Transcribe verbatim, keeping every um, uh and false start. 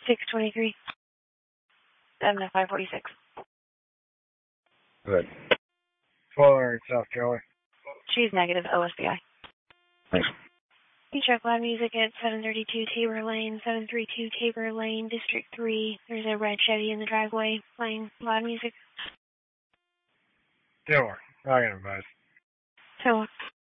six twenty-three. seven to five forty-six. Good. twelve South Kelly. She's negative, O S B I. Thanks. You check live music at seven thirty-two Tabor Lane, seven thirty-two Tabor Lane, District three. There's a red Chevy in the driveway playing loud music. Taylor, I can advise. So